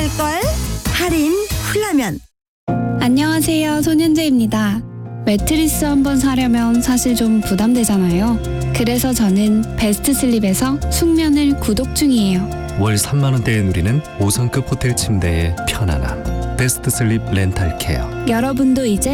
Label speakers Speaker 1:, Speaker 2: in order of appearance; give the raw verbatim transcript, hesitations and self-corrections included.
Speaker 1: 있을걸? 할인 훌라면.
Speaker 2: 안녕하세요, 손현재입니다. 매트리스 한번 사려면 사실 좀 부담되잖아요. 그래서 저는 베스트슬립에서 숙면을 구독 중이에요.
Speaker 3: 월 삼만 원대에 누리는 오 성급 호텔 침대의 편안함. 베스트슬립 렌탈케어.
Speaker 2: 여러분도 이제